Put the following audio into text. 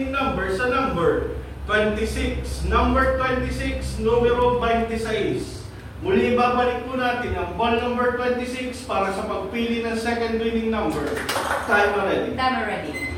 winning number sa number 26. Number 26, numero 26. Muli babalik po natin ang ball number 26 para sa pagpili ng second winning number. Time ready. Time ready.